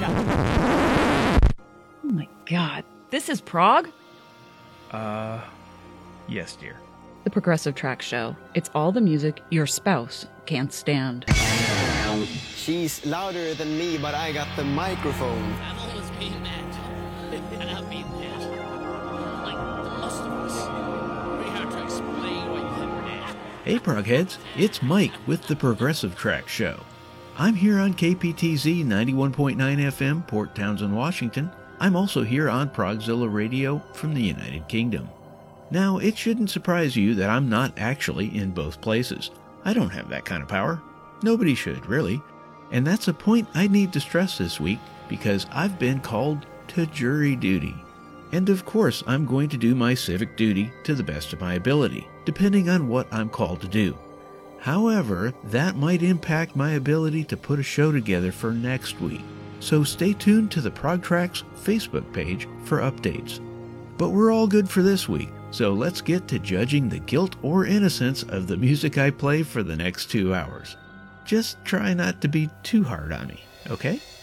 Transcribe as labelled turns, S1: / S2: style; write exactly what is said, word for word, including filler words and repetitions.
S1: Oh my god. This is Prague?
S2: Uh, yes, dear.
S1: The Progressive Track Show. It's all the music your spouse can't stand.
S3: She's louder than me, but I got the microphone.
S4: I've always been that. And I've been that. Like the most of us. Very hard to explain what you haven't had.
S5: Hey, Progheads, it's Mike with the Progressive Track Show. I'm here on K P T Z ninety-one point nine F M, Port Townsend, Washington. I'm also here on Progzilla Radio from the United Kingdom. Now, it shouldn't surprise you that I'm not actually in both places. I don't have that kind of power. Nobody should, really. And that's a point I need to stress this week because I've been called to jury duty. And of course, I'm going to do my civic duty to the best of my ability, depending on what I'm called to do. However, that might impact my ability to put a show together for next week. So stay tuned to the ProgTracks Facebook page for updates. But we're all good for this week, so let's get to judging the guilt or innocence of the music I play for the next two hours. Just try not to be too hard on me, okay?